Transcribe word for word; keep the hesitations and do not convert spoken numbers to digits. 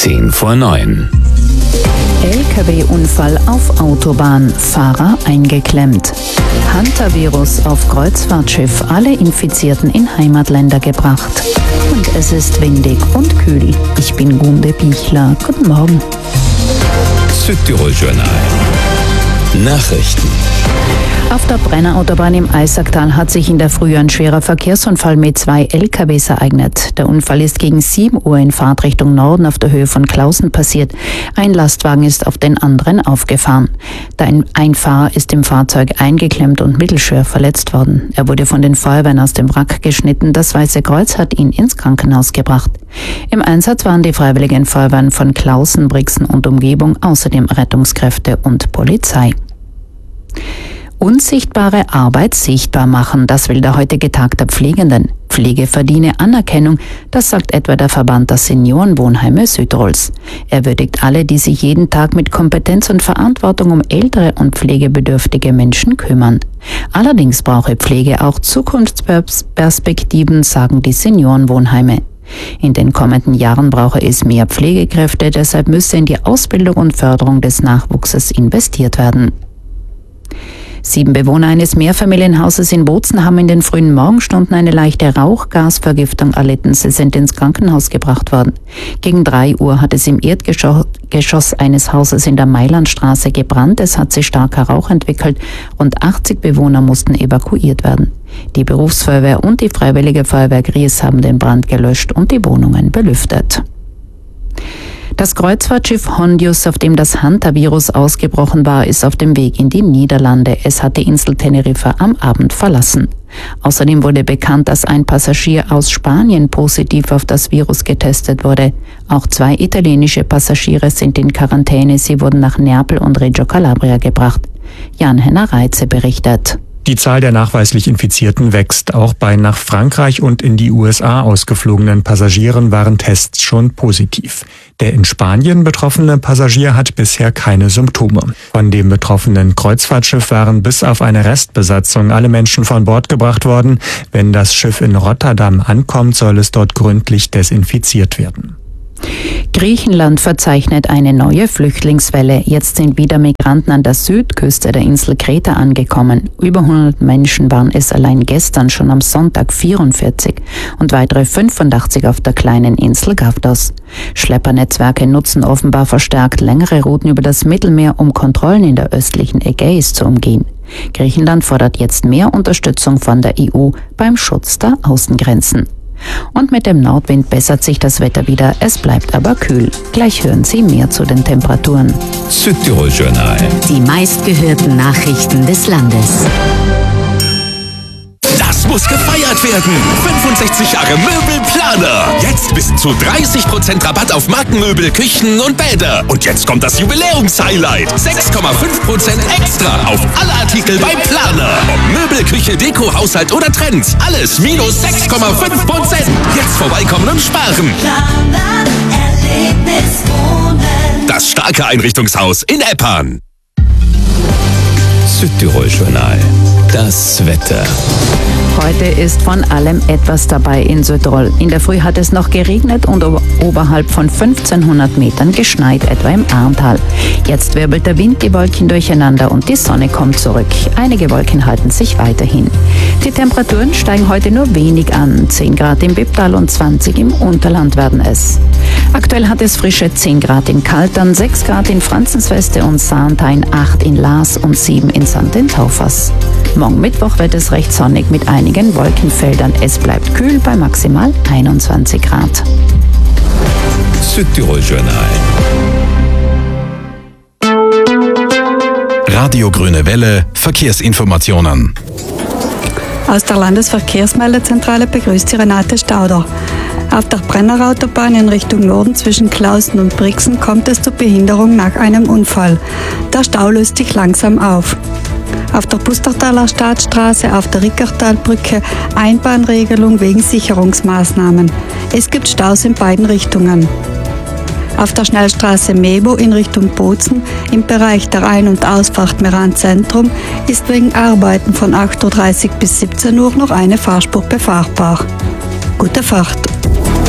zehn vor neun. L K W-Unfall auf Autobahn, Fahrer eingeklemmt. Hantavirus auf Kreuzfahrtschiff, alle Infizierten in Heimatländer gebracht. Und es ist windig und kühl. Ich bin Gunde Bichler. Guten Morgen. Südtirol Journal. Nachrichten. Auf der Brennerautobahn im Eisacktal hat sich in der Früh ein schwerer Verkehrsunfall mit zwei L K Ws ereignet. Der Unfall ist gegen sieben Uhr in Fahrtrichtung Norden auf der Höhe von Klausen passiert. Ein Lastwagen ist auf den anderen aufgefahren. Ein Fahrer ist im Fahrzeug eingeklemmt und mittelschwer verletzt worden. Er wurde von den Feuerwehren aus dem Wrack geschnitten. Das Weiße Kreuz hat ihn ins Krankenhaus gebracht. Im Einsatz waren die Freiwilligen Feuerwehren von Klausen, Brixen und Umgebung, außerdem Rettungskräfte und Polizei. Unsichtbare Arbeit sichtbar machen, das will der heutige Tag der Pflegenden. Pflege verdiene Anerkennung, das sagt etwa der Verband der Seniorenwohnheime Südtirols. Er würdigt alle, die sich jeden Tag mit Kompetenz und Verantwortung um ältere und pflegebedürftige Menschen kümmern. Allerdings brauche Pflege auch Zukunftsperspektiven, sagen die Seniorenwohnheime. In den kommenden Jahren brauche es mehr Pflegekräfte, deshalb müsse in die Ausbildung und Förderung des Nachwuchses investiert werden. Sieben Bewohner eines Mehrfamilienhauses in Bozen haben in den frühen Morgenstunden eine leichte Rauchgasvergiftung erlitten. Sie sind ins Krankenhaus gebracht worden. Gegen drei Uhr hat es im Erdgeschoss eines Hauses in der Mailandstraße gebrannt. Es hat sich starker Rauch entwickelt. Rund achtzig Bewohner mussten evakuiert werden. Die Berufsfeuerwehr und die Freiwillige Feuerwehr Gries haben den Brand gelöscht und die Wohnungen belüftet. Das Kreuzfahrtschiff Hondius, auf dem das Hantavirus ausgebrochen war, ist auf dem Weg in die Niederlande. Es hat die Insel Teneriffa am Abend verlassen. Außerdem wurde bekannt, dass ein Passagier aus Spanien positiv auf das Virus getestet wurde. Auch zwei italienische Passagiere sind in Quarantäne. Sie wurden nach Neapel und Reggio Calabria gebracht. Jan-Henner Reitze berichtet. Die Zahl der nachweislich Infizierten wächst. Auch bei nach Frankreich und in die U S A ausgeflogenen Passagieren waren Tests schon positiv. Der in Spanien betroffene Passagier hat bisher keine Symptome. Von dem betroffenen Kreuzfahrtschiff waren bis auf eine Restbesatzung alle Menschen von Bord gebracht worden. Wenn das Schiff in Rotterdam ankommt, soll es dort gründlich desinfiziert werden. Griechenland verzeichnet eine neue Flüchtlingswelle. Jetzt sind wieder Migranten an der Südküste der Insel Kreta angekommen. Über hundert Menschen waren es allein gestern, schon am Sonntag vierundvierzig und weitere fünfundachtzig auf der kleinen Insel Gavdos. Schleppernetzwerke nutzen offenbar verstärkt längere Routen über das Mittelmeer, um Kontrollen in der östlichen Ägäis zu umgehen. Griechenland fordert jetzt mehr Unterstützung von der E U beim Schutz der Außengrenzen. Und mit dem Nordwind bessert sich das Wetter wieder, es bleibt aber kühl. Gleich hören Sie mehr zu den Temperaturen. Südtirol Journal. Die meistgehörten Nachrichten des Landes. Das muss gefeiert werden. fünfundsechzig Jahre Möbelplaner. Jetzt bis zu dreißig Prozent Rabatt auf Markenmöbel, Küchen und Bäder. Und jetzt kommt das Jubiläumshighlight. sechs Komma fünf Prozent extra auf alle Artikel beim Planer. Ob Möbel, Küche, Deko, Haushalt oder Trends. Alles minus sechs Komma fünf Prozent. Jetzt vorbeikommen und sparen. Planer, Erlebnis wohnen. Das starke Einrichtungshaus in Eppan. Südtirol Journal. Das Wetter. Heute ist von allem etwas dabei in Südtirol. In der Früh hat es noch geregnet und oberhalb von fünfzehnhundert Metern geschneit, etwa im Arntal. Jetzt wirbelt der Wind die Wolken durcheinander und die Sonne kommt zurück. Einige Wolken halten sich weiterhin. Die Temperaturen steigen heute nur wenig an. zehn Grad im Bipptal und zwanzig im Unterland werden es. Aktuell hat es frische zehn Grad in Kaltern, sechs Grad in Franzensweste und Sarntein, acht in Laas und sieben in Sankt den Taufers. Morgen Mittwoch wird es recht sonnig mit einigen Wolkenfeldern. Es bleibt kühl bei maximal einundzwanzig Grad. Südtirol Journal. Radio Grüne Welle, Verkehrsinformationen. Aus der Landesverkehrsmeldezentrale begrüßt Sie Renate Stauder. Auf der Brennerautobahn in Richtung Norden zwischen Klausen und Brixen kommt es zur Behinderung nach einem Unfall. Der Stau löst sich langsam auf. Auf der Pustertaler Staatsstraße auf der Rickertalbrücke Einbahnregelung wegen Sicherungsmaßnahmen. Es gibt Staus in beiden Richtungen. Auf der Schnellstraße Mebo in Richtung Bozen im Bereich der Ein- und Ausfahrt Meran Zentrum ist wegen Arbeiten von acht Uhr dreißig bis siebzehn Uhr noch eine Fahrspur befahrbar. Gute Fahrt!